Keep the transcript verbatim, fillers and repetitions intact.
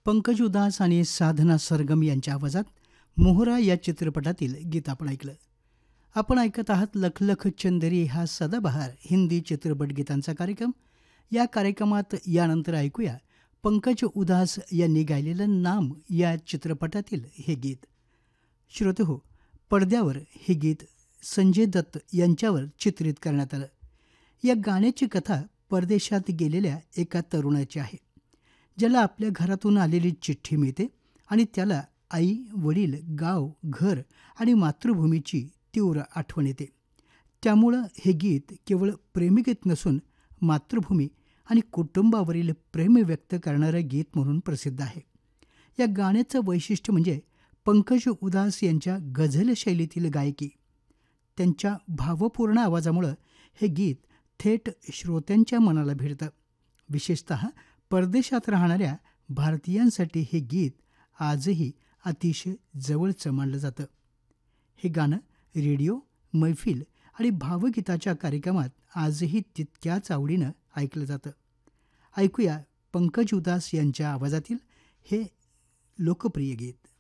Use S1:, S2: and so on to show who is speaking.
S1: पंकज उधास आणि साधना सरगम यांच्या आवाजात मोहरा या चित्रपटातील गीत आपण ऐकलं. आपण ऐकत आहात लख लख चंदेरी हा सदाबहार हिंदी चित्रपट गीतांचा कार्यक्रम. या कार्यक्रमात यानंतर ऐकूया पंकज उधास यांनी गायलेलं नाम या चित्रपटातील हे गीत. श्रोतेहो, पडद्यावर हे गीत संजय दत्त यांच्यावर चित्रित करण्यात आलं. या गाण्याची कथा परदेशात गेलेल्या एका तरुणाची आहे, ज्याला आपल्या घरातून आलेली चिठ्ठी मिळते आणि त्याला आई, वडील, गाव, घर आणि मातृभूमीची तीव्र आठवण येते. त्यामुळं हे गीत केवळ प्रेमगीत नसून मातृभूमी आणि कुटुंबावरील प्रेम व्यक्त करणारं गीत म्हणून प्रसिद्ध आहे. या गाण्याचं वैशिष्ट्य म्हणजे पंकज उधास यांच्या गझल शैलीतील गायकी. त्यांच्या भावपूर्ण आवाजामुळं हे गीत थेट श्रोत्यांच्या मनाला भिडतं. विशेषतः परदेशात राहणाऱ्या भारतीयांसाठी हे गीत आजही अतिशय जवळचं मानलं जातं. हे गाणं रेडिओ, मैफिल आणि भावगीताच्या कार्यक्रमात आजही तितक्याच आवडीनं ऐकलं जातं. ऐकूया पंकज उधास यांच्या आवाजातील हे लोकप्रिय गीत.